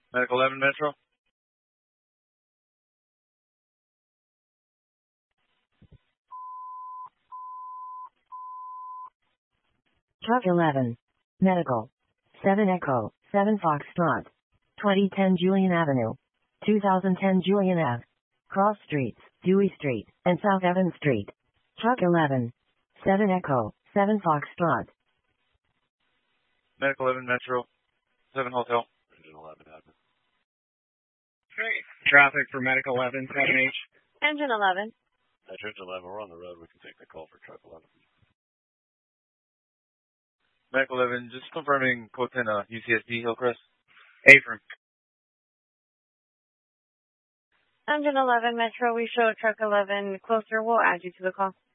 Medical 11 Metro. Truck 11. Medical. 7 Echo, 7 Foxtrot. 2010 Julian Avenue. 2010 Julian Ave. Cross Streets, Dewey Street, and South Evans Street. Truck 11. 7 Echo, 7 Foxtrot. Medical 11 Metro. 7 Hotel. Engine 11 admin. Okay. Traffic for Medical 11, 7H. Engine 11. Engine 11, we're on the road. We can take the call for truck 11. Medical 11, just confirming code 10 UCSD Hillcrest. Apron. Engine 11 Metro, we show truck 11 closer. We'll add you to the call.